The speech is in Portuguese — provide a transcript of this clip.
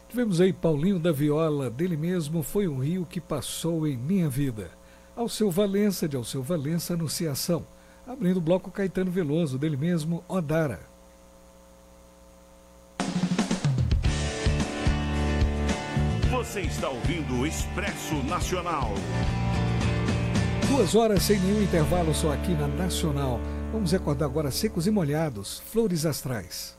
Tivemos aí Paulinho da Viola, dele mesmo Foi um Rio que Passou em Minha Vida. Alceu Valença, de Alceu Valença, Anunciação. Abrindo o bloco Caetano Veloso, dele mesmo Odara. Você está ouvindo o Expresso Nacional. 2 horas sem nenhum intervalo, só aqui na Nacional. Vamos recordar agora Secos e Molhados, Flores Astrais.